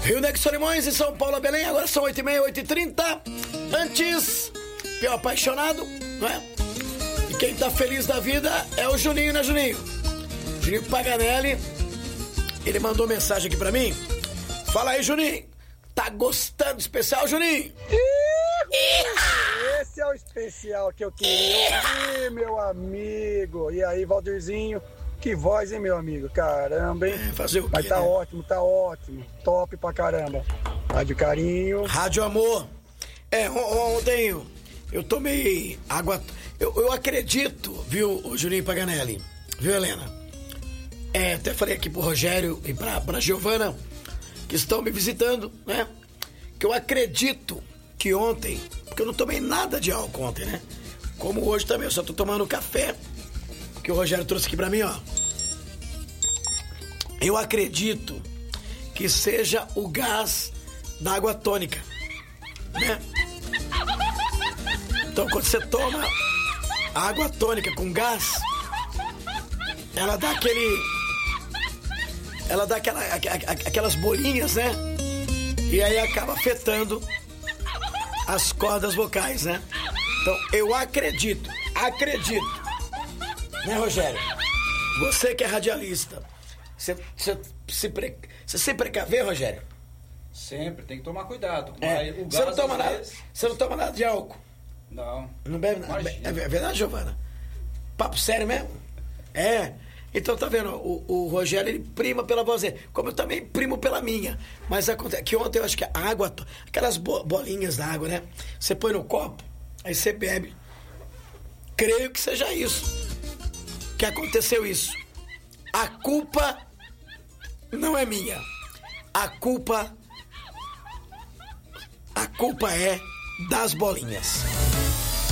Rio Negro Solimões e São Paulo a Belém, agora são 8h30, 8h30. Antes, Pio Apaixonado, né? E quem tá feliz da vida é o Juninho, né, Juninho? Juninho Paganelli, ele mandou mensagem aqui pra mim. Fala aí, Juninho. Tá gostando do especial, Juninho? Esse é o especial que eu queria ouvir, meu amigo. E aí, Valdirzinho? Que voz, hein, meu amigo? Caramba, hein? Fazer o quê, Mas tá né? ótimo, tá ótimo. Top pra caramba. Rádio Carinho. Rádio Amor. Ontem eu tomei água. Eu acredito, viu, o Juninho Paganelli? Viu, Helena? Até falei aqui pro Rogério e pra Giovana, que estão me visitando, né? Que eu acredito que ontem, porque eu não tomei nada de álcool ontem, né? Como hoje também, eu só tô tomando café, que o Rogério trouxe aqui pra mim, ó. Eu acredito que seja o gás da água tônica, né? Então, quando você toma água tônica com gás, ela dá aquelas bolinhas, né? E aí acaba afetando as cordas vocais, né? Então, eu acredito, né, Rogério? Você que é radialista, você se precaver, Rogério? Sempre, tem que tomar cuidado. Você O gás, não toma nada, vezes... você não toma nada de álcool? Não. Não bebe nada? Imagina. É verdade, Giovana? Papo sério mesmo? Então tá vendo, o Rogério, ele prima pela voz dele, como eu também primo pela minha. Mas acontece que ontem eu acho que a água, aquelas bolinhas da água, né? Você põe no copo, aí você bebe. Creio que seja isso. Que aconteceu isso. A culpa não é minha. A culpa é das bolinhas.